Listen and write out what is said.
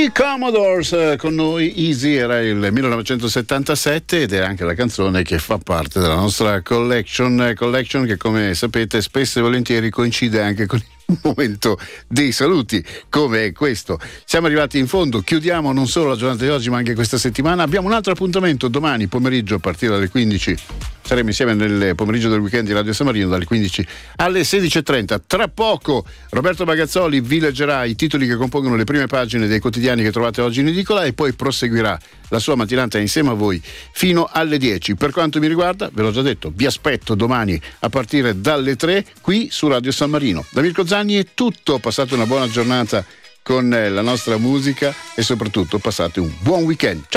I Commodores con noi. Easy era il 1977 ed è anche la canzone che fa parte della nostra collection che, come sapete, spesso e volentieri coincide anche con il momento dei saluti come questo. Siamo arrivati in fondo, chiudiamo non solo la giornata di oggi ma anche questa settimana. Abbiamo un altro appuntamento domani pomeriggio a partire dalle 15. Saremo insieme nel pomeriggio del weekend di Radio San Marino dalle 15 alle 16.30. Tra poco Roberto Bagazzoli vi leggerà i titoli che compongono le prime pagine dei quotidiani che trovate oggi in edicola e poi proseguirà la sua mattinata insieme a voi fino alle 10. Per quanto mi riguarda, ve l'ho già detto, vi aspetto domani a partire dalle 3 qui su Radio San Marino. Da Mirko Zanni è tutto, passate una buona giornata con la nostra musica e soprattutto passate un buon weekend. Ciao!